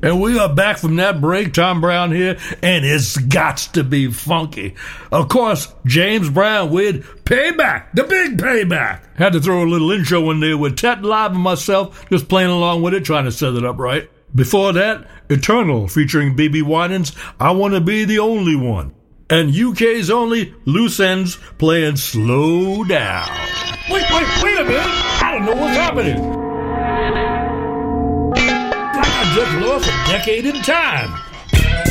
And we are back from that break. Tom Brown here, and it's gots to be funky. Of course, James Brown with Payback, the big payback. Had to throw a little intro in there with Tet Live and myself, just playing along with it, trying to set it up right. Before that, Eternal, featuring BB Winans, I Wanna Be the Only One. And UK's only Loose Ends playing Slow Down. Wait a minute. I don't know what's happening. I just lost a decade in time.